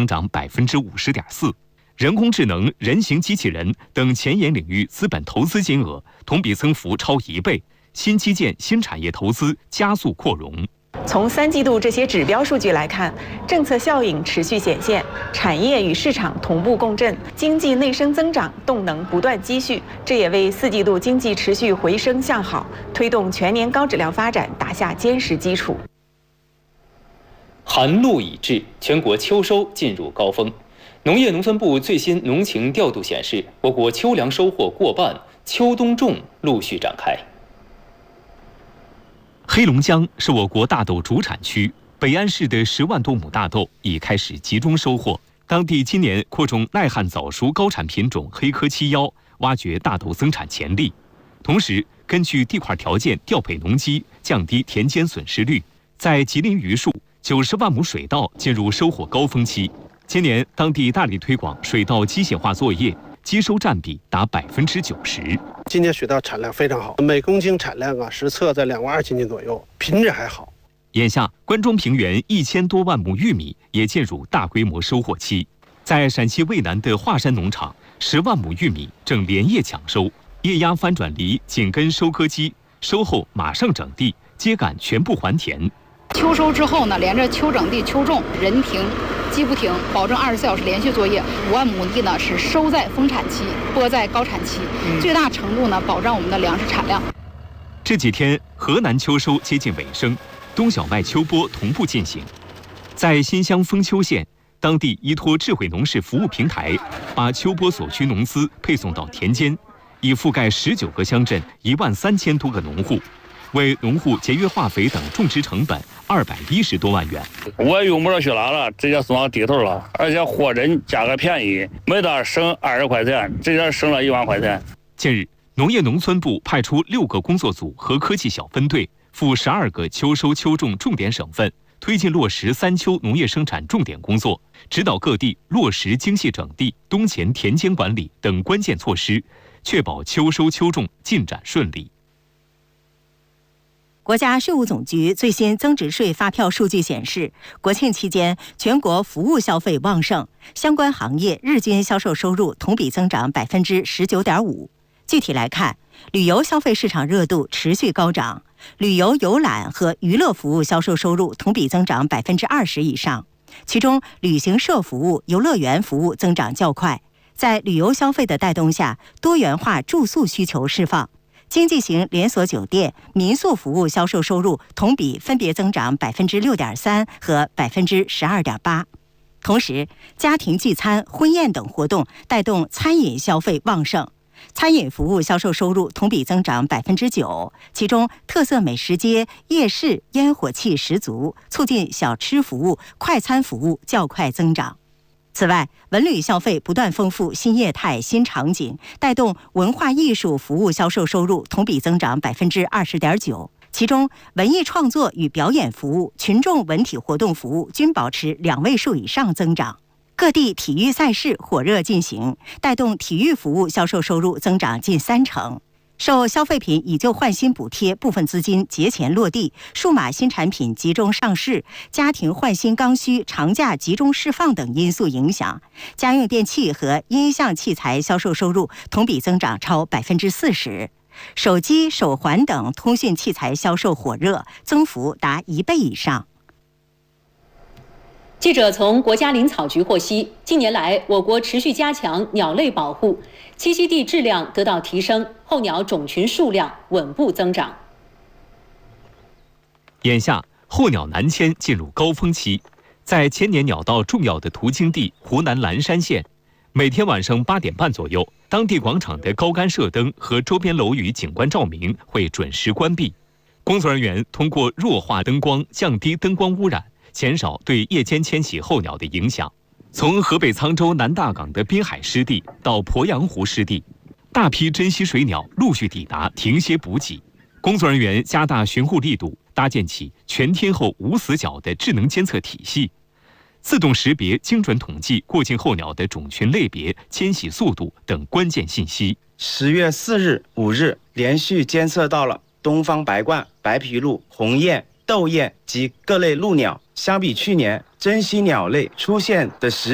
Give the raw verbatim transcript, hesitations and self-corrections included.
增长百分之五十点四。人工智能、人形机器人等前沿领域资本投资金额同比增幅超一倍，新基建、新产业投资加速扩容。 从三季度这些指标数据来看，政策效应持续显现，产业与市场同步共振，经济内生增长动能不断积蓄，这也为四季度经济持续回升向好，推动全年高质量发展打下坚实基础。 寒露已至，全国秋收进入高峰。农业农村部最新农情调度显示，我国秋粮收获过半，秋冬种陆续展开。 黑龙江是我国大豆主产区，北安市的十万多亩大豆已开始集中收获。当地今年扩种耐旱早熟高产品种黑科七幺，挖掘大豆增产潜力。同时，根据地块条件调配农机，降低田间损失率。在吉林榆树，九十万亩水稻进入收获高峰期。今年当地大力推广水稻机械化作业，机收占比达百分之九十。 今年水稻产量非常好，每公顷产量啊实测在两万二千斤左右，品质还好。 眼下，关中平原一千多万亩玉米也进入大规模收获期。在陕西渭南的华山农场，十万亩玉米正连夜抢收，液压翻转犁紧跟收割机，收后马上整地，秸秆全部还田。 秋收之后呢，连着秋整地、秋种，人停机不停，保证二十四小时连续作业。五万亩地呢是收在丰产期，播在高产期，最大程度呢保障我们的粮食产量。 这几天，河南秋收接近尾声，冬小麦秋播同步进行。在新乡丰丘县，当地依托智慧农事服务平台，把秋播所需农资配送到田间，已覆盖十九个乡镇一万三千多个农户。为农户节约化肥等种植成本二百一十多万元。 我用不着去哪了，直接送到地头了，而且货真价格便宜，每袋省二十块钱，直接省了一万块钱。 近日，农业农村部派出六个工作组和科技小分队，赴十二个秋收秋种重点省份，推进落实三秋农业生产重点工作，指导各地落实精细整地、冬前田间管理等关键措施，确保秋收秋种进展顺利。 国家税务总局最新增值税发票数据显示，国庆期间全国服务消费旺盛，相关行业日均销售收入同比增长百分之十九点五。具体来看，旅游消费市场热度持续高涨，旅游游览和娱乐服务销售收入同比增长百分之二十以上，其中旅行社服务、游乐园服务增长较快。在旅游消费的带动下，多元化住宿需求释放。经济型连锁酒店、民宿服务销售收入同比分别增长百分之六点三和百分之十二点八。同时，家庭聚餐、婚宴等活动带动餐饮消费旺盛，餐饮服务销售收入同比增长百分之九，其中特色美食街、夜市烟火气十足，促进小吃服务、快餐服务较快增长。此外，文旅消费不断丰富新业态、新场景，带动文化艺术服务销售收入同比增长百分之二十点九。其中，文艺创作与表演服务、群众文体活动服务均保持两位数以上增长。各地体育赛事火热进行，带动体育服务销售收入增长近三成。受消费品以旧换新补贴部分资金节前落地，数码新产品集中上市，家庭换新刚需长假集中释放等因素影响，家用电器和音像器材销售收入同比增长超百分之四十，手机、手环等通讯器材销售火热，增幅达一倍以上。 记者从国家林草局获悉，近年来我国持续加强鸟类保护，栖息地质量得到提升，候鸟种群数量稳步增长。 眼下，候鸟南迁进入高峰期，在千年鸟道重要的途经地湖南蓝山县，每天晚上八点半左右，当地广场的高杆射灯和周边楼宇景观照明会准时关闭。工作人员通过弱化灯光降低灯光污染，减少对夜间迁徙候鸟的影响。从河北沧州南大港的滨海湿地到鄱阳湖湿地，大批珍稀水鸟陆续抵达停歇补给。工作人员加大巡护力度，搭建起全天候无死角的智能监测体系，自动识别、精准统计过境候鸟的种群类别、迁徙速度等关键信息。 十月四日、五日连续监测到了东方白鹳、白皮鹭、鸿雁、斗雁及各类鹭鸟。相比去年，珍稀鸟类出现的时